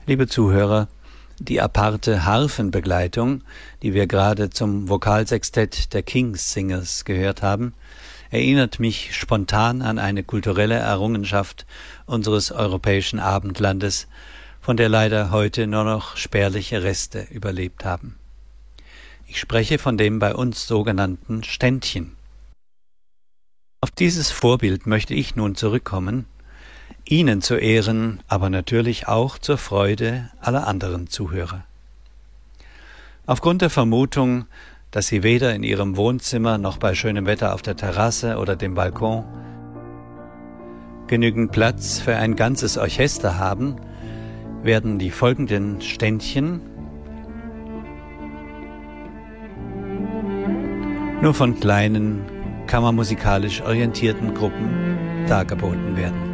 Liebe Zuhörer, die aparte Harfenbegleitung, die wir gerade zum Vokalsextett der King's Singers gehört haben, erinnert mich spontan an eine kulturelle Errungenschaft unseres europäischen Abendlandes, von der leider heute nur noch spärliche Reste überlebt haben. Ich spreche von dem bei uns sogenannten Ständchen. Auf dieses Vorbild möchte ich nun zurückkommen, Ihnen zu Ehren, aber natürlich auch zur Freude aller anderen Zuhörer. Aufgrund der Vermutung, dass Sie weder in Ihrem Wohnzimmer noch bei schönem Wetter auf der Terrasse oder dem Balkon genügend Platz für ein ganzes Orchester haben, werden die folgenden Ständchen nur von kleinen, kammermusikalisch orientierten Gruppen dargeboten werden.